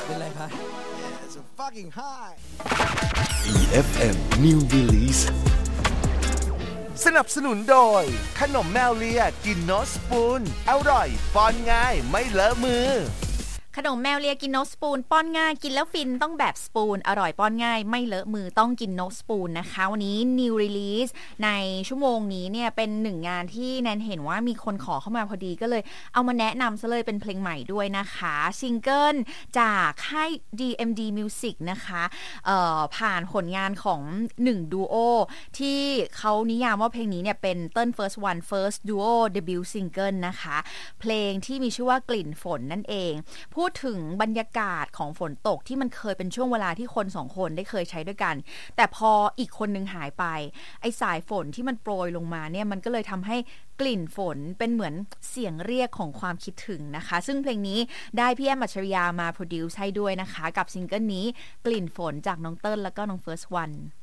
เป็นไรคะ Yeah, it's a fucking high EFM New Release สนับสนุนโดยขนมแมวเลียกินโนสปูนอร่อยป้อนง่ายไม่เลอะมือขนมแมวเลียกินโนสปูนป้อนง่ายกินแล้วฟินต้องแบบสปูนอร่อยป้อนง่ายไม่เลอะมือต้องกินโนสปูนนะคะวันนี้ New Release ในชั่วโมงนี้เนี่ยเป็นหนึ่งงานที่แนนเห็นว่ามีคนขอเข้ามาพอดีก็เลยเอามาแนะนำซะเลยเป็นเพลงใหม่ด้วยนะคะซิงเกิลจากค่าย DMD Music นะคะผ่านผลงานของ1ดูโอที่เขานิยามว่าเพลงนี้เนี่ยเป็นเติ้ล First Duo Debut Single นะคะเพลงที่มีชื่อว่ากลิ่นฝนนั่นเองพูดถึงบรรยากาศของฝนตกที่มันเคยเป็นช่วงเวลาที่คนสองคนได้เคยใช้ด้วยกันแต่พออีกคนนึงหายไปไอ้สายฝนที่มันโปรยลงมาเนี่ยมันก็เลยทำให้กลิ่นฝนเป็นเหมือนเสียงเรียกของความคิดถึงนะคะซึ่งเพลงนี้ได้พี่แอมอัจฉริยามาโปรดิวซ์ให้ด้วยนะคะกับซิงเกิลนี้กลิ่นฝนจากน้องเติ้ลแล้วก็น้อง First One